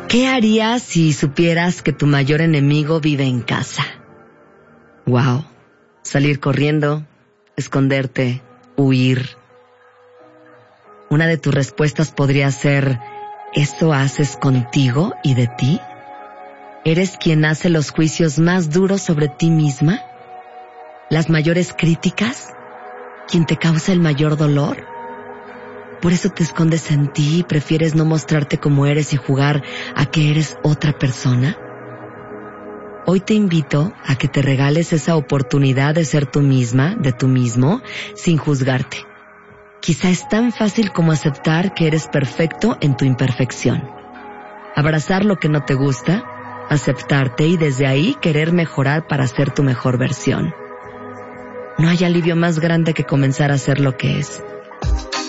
¿Qué harías si supieras que tu mayor enemigo vive en casa? Wow. Salir corriendo, esconderte, huir. Una de tus respuestas podría ser: ¿eso haces contigo y de ti? ¿Eres quien hace los juicios más duros sobre ti misma? ¿Las mayores críticas? ¿Quien te causa el mayor dolor? ¿Por eso te escondes en ti y prefieres no mostrarte como eres y jugar a que eres otra persona? Hoy te invito a que te regales esa oportunidad de ser tú misma, de tú mismo, sin juzgarte. Quizá es tan fácil como aceptar que eres perfecto en tu imperfección. Abrazar lo que no te gusta, aceptarte y desde ahí querer mejorar para ser tu mejor versión. No hay alivio más grande que comenzar a ser lo que es.